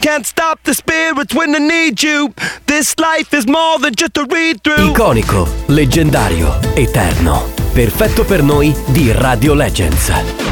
can't stop the spirits when I need you. This life is more than just a read-through. Iconico, leggendario, eterno. Perfetto per noi di Radio Legends.